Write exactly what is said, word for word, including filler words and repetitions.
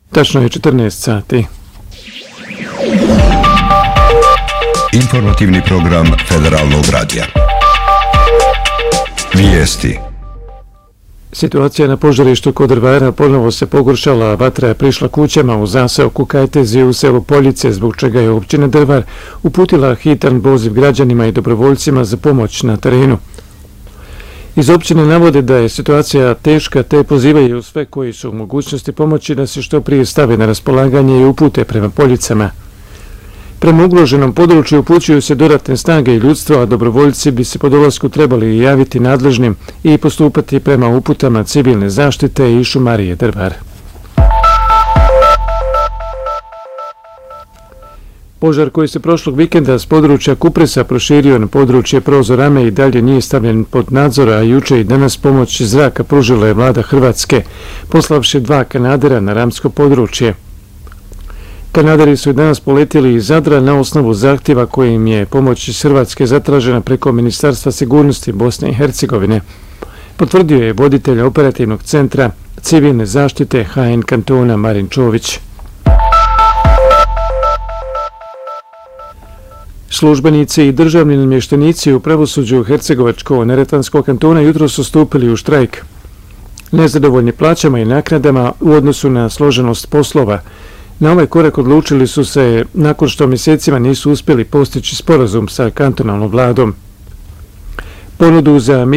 Tačno je četrnaest sati. Informativni program Federalnog radija. Vijesti. Situacija na požarištu kod Drvara ponovo se pogoršala, vatra je prišla kućama u zaseoku Kajtezi u selu Poljice, zbog čega je općina Drvar uputila hitan poziv građanima i dobrovoljcima za pomoć na terenu. Iz općine navode da je situacija teška, te pozivaju sve koji su u mogućnosti pomoći da se što prije stave na raspolaganje i upute prema Poljicama. Prema ugroženom području upućuju se dodatne snage i ljudstvo, a dobrovoljci bi se po dolasku trebali javiti nadležnim i postupati prema uputama civilne zaštite i šumarije Drvar. Požar koji se prošlog vikenda s područja Kupresa proširio na područje Prozorame i dalje nije stavljen pod nadzor, a juče i danas pomoć zraka pružila je vlada Hrvatske, poslavši dva kanadera na ramsko područje. Kanaderi su i danas poletjeli iz Zadra na osnovu zahtjeva kojim je pomoć iz Hrvatske zatražena preko Ministarstva sigurnosti Bosne i Hercegovine. Potvrdio je voditelj operativnog centra civilne zaštite H N kantona Marin Čović. Službenici i državni namještenici u pravosuđu Hercegovačko-neretvanskog kantona jutro su stupili u štrajk. Nezadovoljni plaćama i naknadama u odnosu na složenost poslova. Na ovaj korak odlučili su se nakon što mjesecima nisu uspjeli postići sporazum sa kantonalnom vladom. Ponudu za